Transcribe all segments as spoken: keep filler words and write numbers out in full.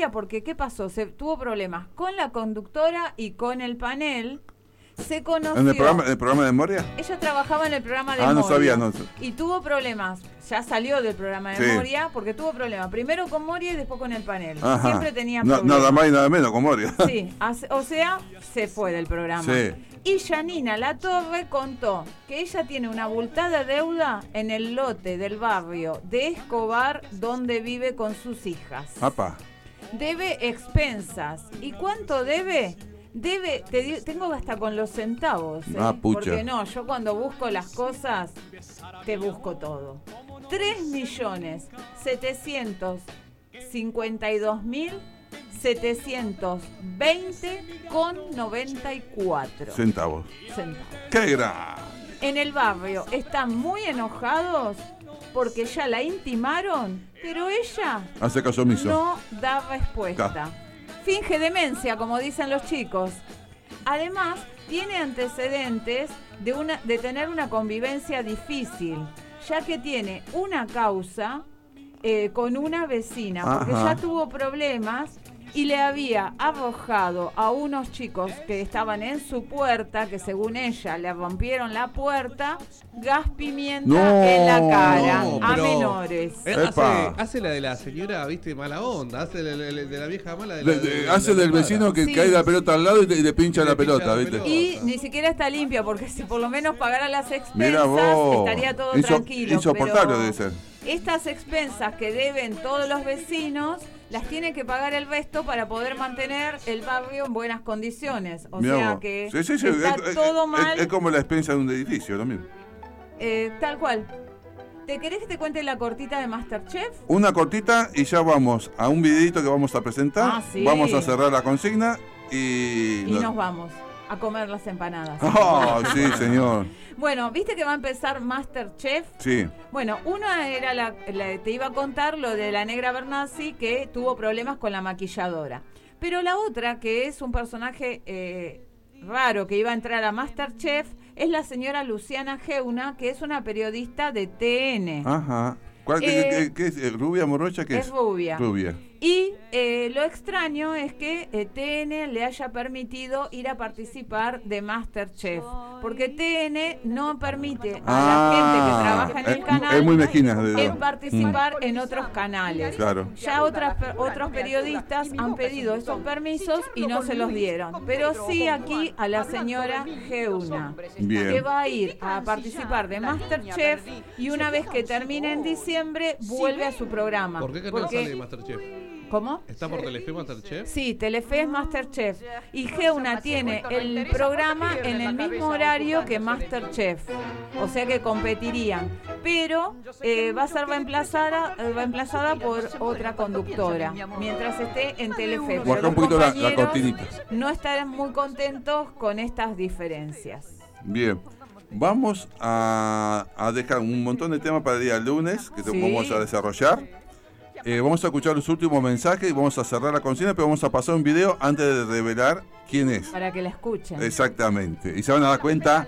limpia porque ¿qué pasó? Se tuvo problemas con la conductora y con el panel. Se conoció. ¿En el programa, en el programa de Moria? Ella trabajaba en el programa de ah, Moria. Ah, no sabía, no. Y tuvo problemas. Ya salió del programa de sí. Moria porque tuvo problemas. Primero con Moria y después con el panel. Ajá. Siempre tenía no, problemas. Nada más y nada menos con Moria. Sí, o sea, se fue del programa. Sí. Y Janina Latorre contó que ella tiene una abultada deuda en el lote del barrio de Escobar donde vive con sus hijas. Apa. Debe expensas. ¿Y cuánto debe? Debe, te digo, tengo hasta con los centavos, ¿eh? Ah, pucha. Porque no, yo cuando busco las cosas, te busco todo. tres millones setecientos cincuenta y dos mil setecientos veinte con noventa y cuatro Centavos. centavos. ¡Qué gran! En el barrio están muy enojados porque ya la intimaron, pero ella Hace caso omiso. no da respuesta. Ca- Finge demencia, como dicen los chicos. Además, tiene antecedentes de, una, de tener una convivencia difícil, ya que tiene una causa eh, con una vecina, porque Ajá. ya tuvo problemas y le había arrojado a unos chicos que estaban en su puerta, que según ella le rompieron la puerta, gas pimienta No, en la cara no, a pero- menores. Él Epa. hace, hace la de la señora, viste, mala onda. Hace de, de- de la vieja mala. De la, Le- de- le- de hace la del cuadra. vecino que Sí. cae la pelota al lado y, te- y le pincha Le la pincha pelota, la ¿viste? pelota. Y ni siquiera está limpia, porque si por lo menos pagara las Mira expensas, vos. estaría todo Inso- tranquilo. Insoportable pero debe ser. Estas expensas que deben todos los vecinos, las tiene que pagar el resto para poder mantener el barrio en buenas condiciones. O Mirá sea vos. que Sí, sí, sí, está es, es- todo es- mal, es como la expensa de un edificio, lo mismo. eh, tal cual. ¿Te querés que te cuente la cortita de Masterchef? Una cortita y ya vamos a un videito que vamos a presentar. Ah, sí. Vamos a cerrar la consigna y... Y nos vamos a comer las empanadas. ¡Oh, sí, señor! Bueno, ¿viste que va a empezar Masterchef? Sí. Bueno, una era la, la- te iba a contar lo de la negra Bernasi, que tuvo problemas con la maquilladora. Pero la otra, que es un personaje eh, raro que iba a entrar a Masterchef, es la señora Luciana Geuna, que es una periodista de T N. Ajá. ¿Cuál, qué, Eh, qué- qué es? Eh, ¿Rubia, morocha? ¿Qué es? Es rubia. Rubia. Y eh, lo extraño es que eh, T N le haya permitido ir a participar de Masterchef, porque T N no permite a Ah, la gente que trabaja en el es- canal es muy mezquina, de- en participar en otros canales. Claro. Ya otras, per- otros periodistas han pedido esos permisos y no se los dieron, pero sí aquí a la señora Geuna, Bien. que va a ir a participar de Masterchef y una vez que termine en diciembre vuelve a su programa. ¿Por qué canal Porque- sale Masterchef? ¿Cómo? ¿Está por Telefe Masterchef? Sí, Telefe es Masterchef. Y Geuna tiene el programa en el mismo horario que Masterchef. O sea que competirían. Pero eh, va a ser reemplazada, eh, reemplazada por otra conductora. Mientras esté en Telefe. Pero Baja un los poquito la, la compañeros cortinita. no estarán muy contentos con estas diferencias. Bien. Vamos a, a dejar un montón de temas para el día lunes que te- Sí. vamos a desarrollar. Eh, vamos a escuchar los últimos mensajes y vamos a cerrar la consigna, pero vamos a pasar un video antes de revelar quién es. Para que la escuchen. Exactamente. Y se van a dar cuenta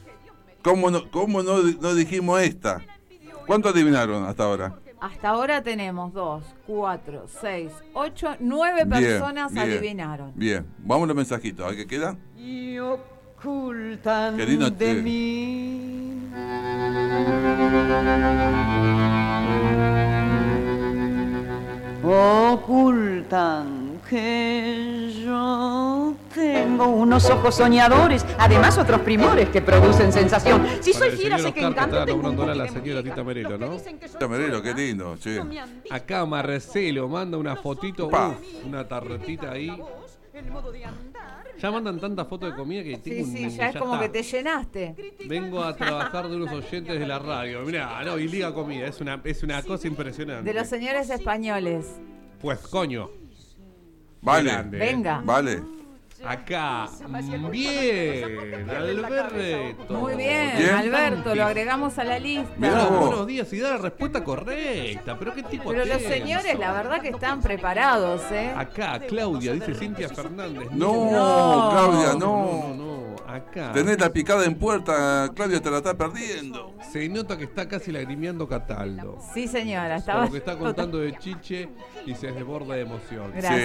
cómo no, cómo no, no dijimos esta. ¿Cuánto adivinaron hasta ahora? Hasta ahora tenemos dos, cuatro, seis, ocho, nueve Bien, personas bien, adivinaron. Bien, vamos a los mensajitos. ¿A qué queda? Y ocultan Qué lindo de te- mí. Ocultan que yo tengo unos ojos soñadores, además otros primores que producen sensación. Si Para soy el fiera, señor sé que Oscar, que encanto, está tengo un nombrándola poco la de señora muñeca. Tita Merelo, Los que ¿no? dicen que soy Tita Merelo, qué fea, lindo, sí. no me han visto. Acá Marcelo manda una fotito, Pa. uf, una tarretita ahí. El modo de andar. Ya mandan tanta foto de comida que tengo Sí, un... sí, ya es como está. que te llenaste. Vengo a trabajar de unos oyentes de la radio. Mirá, no, y liga comida, es una, es una cosa impresionante. De los señores españoles. Pues coño. Vale. Grande, ¿eh? Venga. Vale. Acá, bien, Alberto. Muy bien, Bien. Alberto, lo agregamos a la lista. Mirá vos. Buenos días y da la respuesta correcta. Pero qué tipo Pero los tenso. señores, la verdad que están preparados, ¿eh? Acá, Claudia, dice Cintia Fernández. No, No. Claudia, no, no. no, no. Acá. Tenés la picada en puerta, Claudia te la está perdiendo. Se nota que está casi lagrimeando Cataldo. Sí, señora, Por estaba. lo que está contando de Chiche y se desborda de emoción. Gracias.